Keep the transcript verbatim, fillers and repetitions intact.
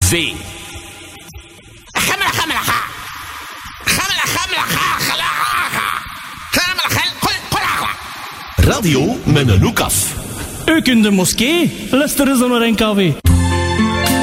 V. Gamla, gamla, ga. Gamla, gamla, ga, gala, ga. Gamla, gel, gol, gol, Radio met een hoek af. U kunt de moskee, luisteren ze naar N K W.